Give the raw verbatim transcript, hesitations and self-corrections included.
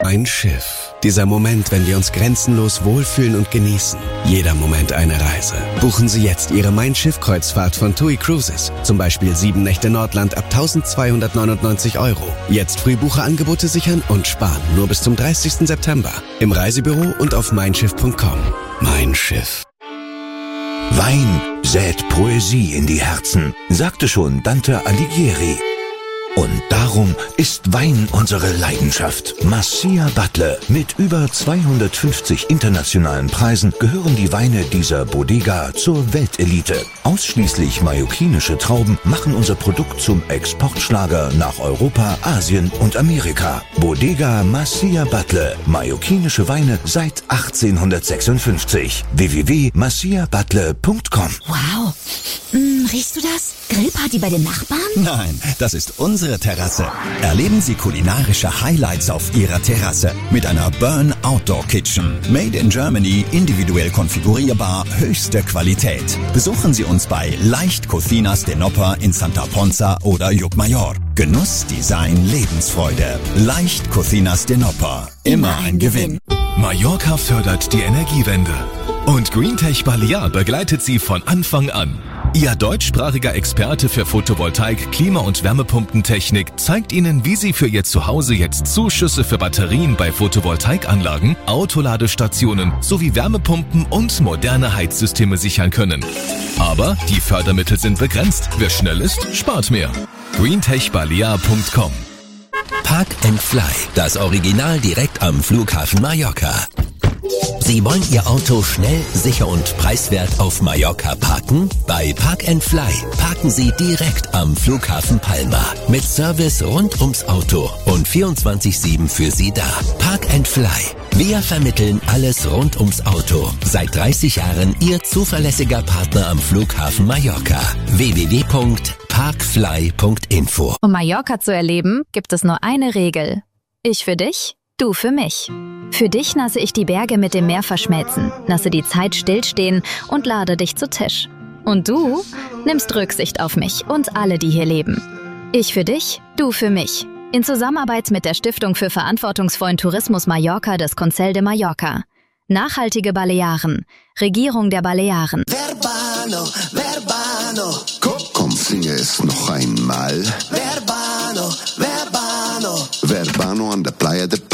Ein Schiff. Dieser Moment, wenn wir uns grenzenlos wohlfühlen und genießen. Jeder Moment eine Reise. Buchen Sie jetzt Ihre Mein Schiff-Kreuzfahrt von TUI Cruises. Zum Beispiel sieben Nächte Nordland ab eintausendzweihundertneunundneunzig Euro. Jetzt Frühbucherangebote sichern und sparen. Nur bis zum dreißigsten September. Im Reisebüro und auf mein schiff punkt com. Mein Schiff. Wein sät Poesie in die Herzen, sagte schon Dante Alighieri. Und darum ist Wein unsere Leidenschaft. Massia Butler. Mit über zweihundertfünfzig internationalen Preisen gehören die Weine dieser Bodega zur Weltelite. Ausschließlich mallorquinische Trauben machen unser Produkt zum Exportschlager nach Europa, Asien und Amerika. Bodega Massia Butler. Mallorquinische Weine seit achtzehnhundertsechsundfünfzig. w w w punkt massia butler punkt com. Wow. Hm, riechst du das? Grillparty bei den Nachbarn? Nein, das ist unsere Terrasse. Erleben Sie kulinarische Highlights auf Ihrer Terrasse mit einer Burn Outdoor Kitchen. Made in Germany, individuell konfigurierbar, höchste Qualität. Besuchen Sie uns bei Leicht Cocinas de Nopper in Santa Ponza oder Llucmajor. Genuss, Design, Lebensfreude. Leicht Cocinas de Nopper. Immer ein Gewinn. Mallorca fördert die Energiewende. Und GreenTech Balear begleitet Sie von Anfang an. Ihr deutschsprachiger Experte für Photovoltaik, Klima- und Wärmepumpentechnik zeigt Ihnen, wie Sie für Ihr Zuhause jetzt Zuschüsse für Batterien bei Photovoltaikanlagen, Autoladestationen sowie Wärmepumpen und moderne Heizsysteme sichern können. Aber die Fördermittel sind begrenzt. Wer schnell ist, spart mehr. greentech balear punkt com. Park and Fly, das Original direkt am Flughafen Mallorca. Sie wollen Ihr Auto schnell, sicher und preiswert auf Mallorca parken? Bei Park and Fly parken Sie direkt am Flughafen Palma. Mit Service rund ums Auto und vierundzwanzig sieben für Sie da. Park and Fly. Wir vermitteln alles rund ums Auto. Seit dreißig Jahren Ihr zuverlässiger Partner am Flughafen Mallorca. w w w punkt parkfly punkt info. Um Mallorca zu erleben, gibt es nur eine Regel. Ich für dich, du für mich. Für dich lasse ich die Berge mit dem Meer verschmelzen, lasse die Zeit stillstehen und lade dich zu Tisch. Und du nimmst Rücksicht auf mich und alle, die hier leben. Ich für dich, du für mich. In Zusammenarbeit mit der Stiftung für verantwortungsvollen Tourismus Mallorca des Consell de Mallorca. Nachhaltige Balearen. Regierung der Balearen. Verbano, Verbano. Komm, komm, singe es noch einmal. Verbano, Verbano. Verbano an der Playa de